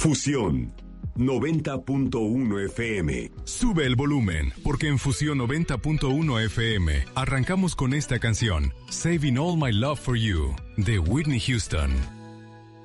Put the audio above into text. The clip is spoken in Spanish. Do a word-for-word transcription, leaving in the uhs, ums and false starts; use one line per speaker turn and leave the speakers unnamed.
Fusión noventa punto uno F M.
Sube el volumen, porque en Fusión noventa punto uno F M arrancamos con esta canción, Saving All My Love for You, de Whitney Houston.